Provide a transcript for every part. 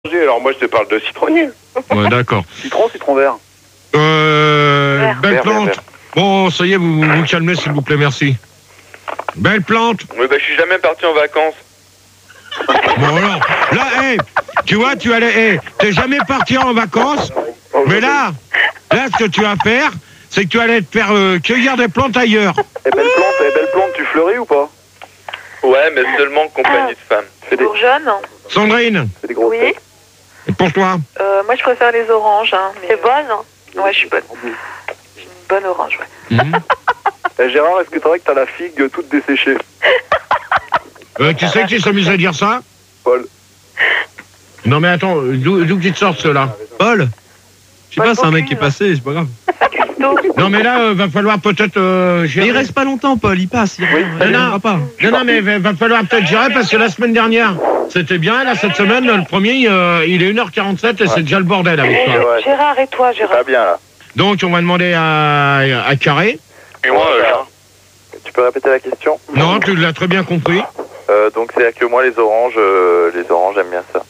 Alors moi je te parle de citronnier. Ouais, d'accord. Citron vert. Belle Vert, plante. vert. Bon, ça y est, vous vous calmez, s'il vous plaît, merci. Belle plante. Oui, bah je suis jamais parti en vacances. Bon, alors, là, tu vois, tu allais, t'es jamais parti en vacances, mais là, ce que tu vas faire, c'est que tu allais te faire cueillir des plantes ailleurs. Belle plante, tu fleuris ou pas? Ouais, mais seulement en compagnie de femmes. Bourgeonne. Sandrine, C'est des grosses Oui. têtes. et pour toi? Moi, je préfère les oranges. Hein, mais... C'est bonne. Ouais, je suis bonne. J'ai une bonne orange, ouais. Gérard, est-ce que c'est vrai que t'as la figue toute desséchée? Tu sais qui s'amuse à dire ça? Paul. Non mais attends, d'où qu'ils te sortent ceux-là? Paul? Je sais Paul pas, c'est un mec Bocuse. qui est passé, c'est pas grave. Non mais là, va falloir peut-être Mais gérer. il reste pas longtemps, Paul, il passe, il reviendra pas. Non, mais va falloir peut-être gérer parce que la semaine dernière, c'était bien. Là, cette semaine, le premier, il est 1h47 et c'est déjà le bordel avec toi. Ouais. Gérard et toi, Gérard. Pas bien là. Donc, on va demander à Carré. Et moi, Tu peux répéter la question? Non, tu l'as très bien compris. Donc c'est que moi les oranges j'aime bien ça.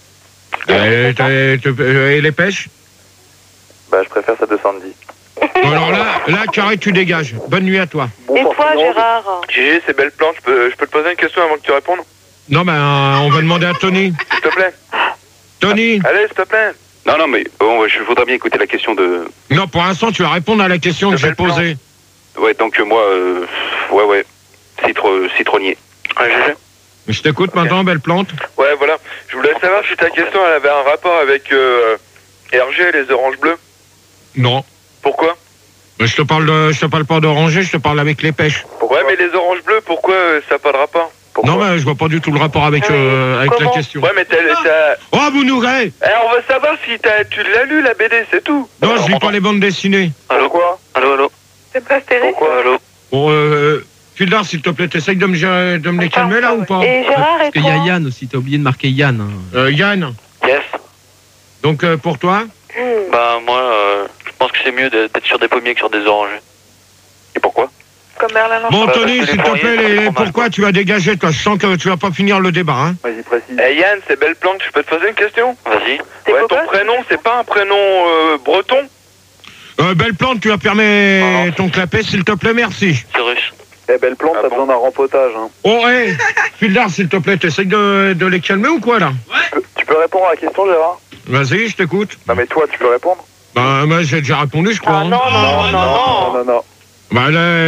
Et les pêches? Bah je préfère ça de Sandy. Bon, alors là, Carré, tu dégages. Bonne nuit à toi. Et toi, Gérard? Gégé, c'est belle plante. Je peux te poser une question avant que tu répondes? Non, on va demander à Tony. S'il te plaît. Tony. Allez, s'il te plaît. Non, mais bon, je voudrais bien écouter la question de... Non, pour l'instant, tu vas répondre à la question que j'ai belle plante. posée. Ouais, donc moi, ouais, citronnier. Ouais, Gégé. Je t'écoute maintenant, belle plante. Ouais, voilà. Je voulais savoir si ta question elle avait un rapport avec RG et les oranges bleues. Non. Pourquoi? Je te parle pas d'oranger, je te parle avec les pêches. Ouais, mais les oranges bleues, pourquoi ça n'a pas de rapport? Non, mais je vois pas du tout le rapport avec la Comment question. Ouais, mais t'as... Oh, vous nous rayez. On veut savoir si tu l'as lu, la BD, c'est tout. Non, je lis pas les bandes dessinées. Allô, Pourquoi? Allô. C'est pas Astérix? Pourquoi, allô? Bon, Fildar, s'il te plaît, t'essayes de me les calmer là ou pas? Et Gérard et Parce qu'il y a toi? Yann aussi, t'as oublié de marquer Yann. Hein. Yann, Yes. donc pour toi? Bah, moi, je pense que c'est mieux d'être sur des pommiers que sur des oranges. Et pourquoi? Comme Merlin Bon, Lanchon. Tony, parce que s'il les te fourriers, plaît, c'est trop mal, pourquoi tu vas dégager, toi? Je sens que tu vas pas finir le débat, hein? Vas-y précise. Yann, c'est belle plante, je peux te poser une question? Vas-y. Ouais, ton prénom, c'est pas un prénom breton? Belle plante, tu vas permettre ton clapet, s'il te plaît, merci. C'est russe. Belle plante, t'as besoin d'un rempotage. Hein. Oh, Fildar, s'il te plaît, t'essayes de les calmer ou quoi, là? Tu peux répondre à la question, Gérard? Vas-y, je t'écoute. Non mais toi, tu peux répondre? Bah, moi, j'ai déjà répondu, je crois. Ah, hein. Non. Bah,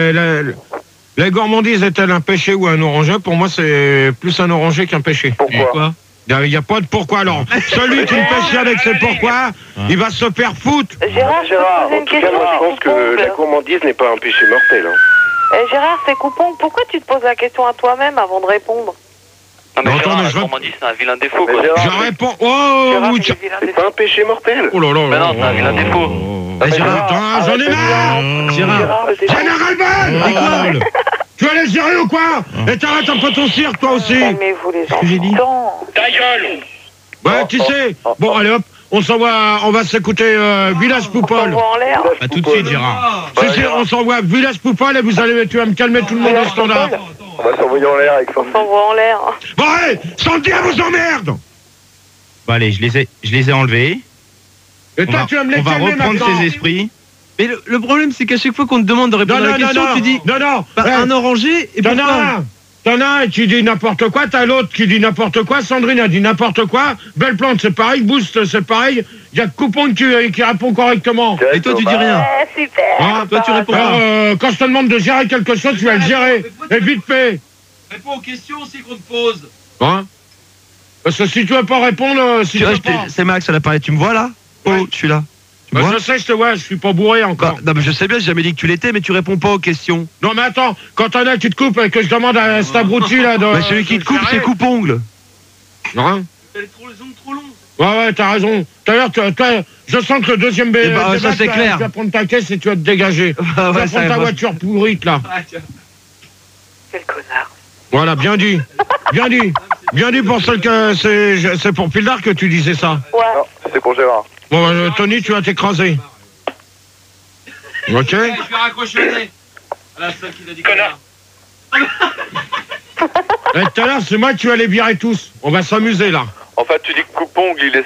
la gourmandise est-elle un péché ou un oranger? Pour moi, c'est plus un oranger qu'un péché. Pourquoi? Il n'y a pas de pourquoi, alors. Celui qui me pêche avec ses pourquoi, il va se faire foutre. Gérard, je peux te poser une question? c'est Coupongle. gourmandise n'est pas un péché mortel. Gérard, c'est Coupongle. Pourquoi tu te poses la question à toi-même avant de répondre? Non, mais Non, attends, Gérard, mais la je- gourmandise, c'est un vilain défaut, quoi. Mais Gérard, Je réponds. Oh, Gérard, vous- c'est des vilains C'est défauts. pas un péché mortel. Oh là là. Mais non, c'est un vilain défaut. Gérard, Putain, j'en ai marre. Gérard, Général, tu vas les gérer ou quoi? Et t'arrêtes un peu ton cirque, toi aussi. Calmez-vous les que j'ai dit enfants. Ta gueule. Ouais, qui c'est? Bon, allez hop, on va s'écouter Village On Poupol. s'envoie en l'air. pas tout de suite, Gérard. Si, on s'envoie Village Poupol et tu vas me calmer tout le monde au standard. on va s'envoyer en l'air avec Sandy. On s'envoie en l'air. Bon, allez, Sandy, elle vous emmerde. Bon allez, je les ai enlevés. Et On toi, va, tu vas me les on va calmer reprendre maintenant. ses esprits. Mais le problème, c'est qu'à chaque fois qu'on te demande de répondre à la question, tu dis non, un oranger et T'en pourquoi as un. T'en as un qui dit n'importe quoi, t'as l'autre qui dit n'importe quoi, Sandrine a dit n'importe quoi, Belle Plante c'est pareil, Boost c'est pareil, il y a Coupon qui répond correctement. Et toi, tu dis rien. Super. Hein, Toi, tu réponds alors, pas. quand je te demande de gérer quelque chose, tu vas le gérer. Et vite fait. Réponds aux questions aussi qu'on te pose. Hein? Parce que si tu veux pas répondre, si Tu vois, veux pas... c'est Max à l'appareil, tu me vois là? Oh, Ouais. je suis là. Tu me Bah, vois? je sais, je te vois, je suis pas bourré encore. Non, mais je sais bien, j'ai jamais dit que tu l'étais, mais tu réponds pas aux questions. Non mais attends, quand t'en as qui te coupe et que je demande à cet abruti là de... Bah, celui qui te coupe, c'est coupe-ongle. Hein? Les ongles trop longs. Ouais, t'as raison. D'ailleurs, je sens que le deuxième Eh ben, débat, ça, c'est clair. tu vas prendre ta caisse et tu vas te dégager. Ah, tu vas ouais, prendre ta va. voiture pourrite, là. Quel connard. Voilà, bien dit. Bien dit. Bien dit pour celle que... C'est pour Pildar que tu disais ça. Ouais. Non, c'est pour Gérard. Bon, Tony, tu vas t'écraser. Ok? Je vais raccrocher le nez. À la seule qui l'a dit connard. Et tout à l'heure, c'est moi qui vais les virer tous. On va s'amuser, là. En fait, tu dis que coupe-ongle, il est